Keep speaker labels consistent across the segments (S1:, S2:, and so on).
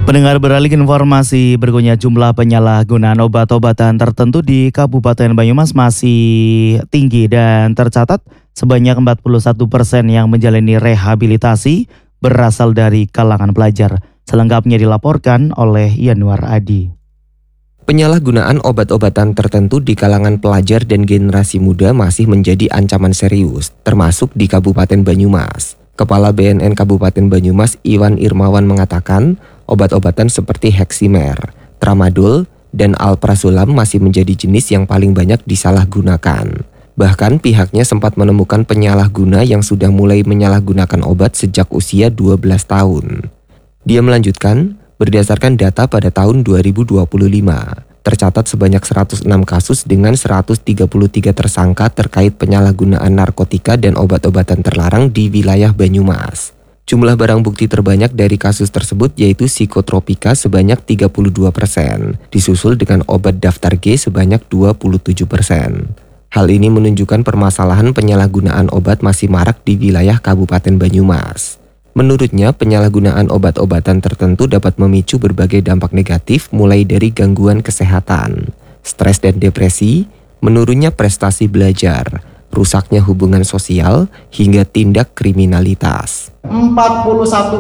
S1: Pendengar, beralih ke informasi berikutnya, jumlah penyalahgunaan obat-obatan tertentu di Kabupaten Banyumas masih tinggi dan tercatat sebanyak 41% yang menjalani rehabilitasi berasal dari kalangan pelajar. Selengkapnya dilaporkan oleh Yanuar Adi.
S2: Penyalahgunaan obat-obatan tertentu di kalangan pelajar dan generasi muda masih menjadi ancaman serius, termasuk di Kabupaten Banyumas. Kepala BNN Kabupaten Banyumas, Iwan Irmawan, mengatakan obat-obatan seperti Heximer, Tramadol, dan Alprazolam masih menjadi jenis yang paling banyak disalahgunakan. Bahkan pihaknya sempat menemukan penyalahguna yang sudah mulai menyalahgunakan obat sejak usia 12 tahun. Dia melanjutkan, berdasarkan data pada tahun 2025, tercatat sebanyak 106 kasus dengan 133 tersangka terkait penyalahgunaan narkotika dan obat-obatan terlarang di wilayah Banyumas. Jumlah barang bukti terbanyak dari kasus tersebut yaitu psikotropika sebanyak 32%, disusul dengan obat daftar G sebanyak 27%. Hal ini menunjukkan permasalahan penyalahgunaan obat masih marak di wilayah Kabupaten Banyumas. Menurutnya, penyalahgunaan obat-obatan tertentu dapat memicu berbagai dampak negatif mulai dari gangguan kesehatan, stres dan depresi, menurunnya prestasi belajar, rusaknya hubungan sosial, hingga tindak kriminalitas.
S3: 41%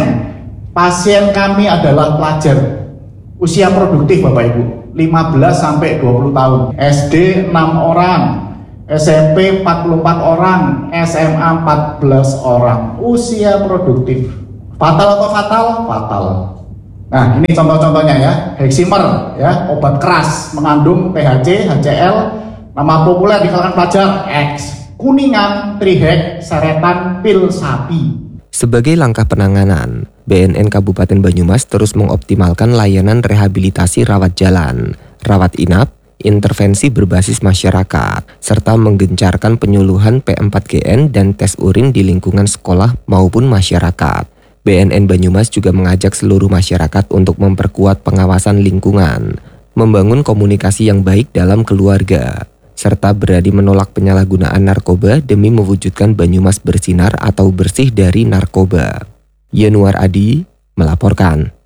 S3: pasien kami adalah pelajar usia produktif, Bapak Ibu, 15 sampai 20 tahun. SD 6 orang, SMP 44 orang, SMA 14 orang, usia produktif. Fatal atau fatal? Fatal. Nah, ini contoh-contohnya ya. Heximer ya, obat keras mengandung THC, HCl, nama populer di kalangan pelajar X. Kuningan, Trihek, Seretan, pil sapi.
S2: Sebagai langkah penanganan, BNN Kabupaten Banyumas terus mengoptimalkan layanan rehabilitasi rawat jalan, rawat inap, intervensi berbasis masyarakat, serta menggencarkan penyuluhan P4GN dan tes urin di lingkungan sekolah maupun masyarakat. BNN Banyumas juga mengajak seluruh masyarakat untuk memperkuat pengawasan lingkungan, membangun komunikasi yang baik dalam keluarga, serta berani menolak penyalahgunaan narkoba demi mewujudkan Banyumas bersinar atau bersih dari narkoba. Yanuar Adi melaporkan.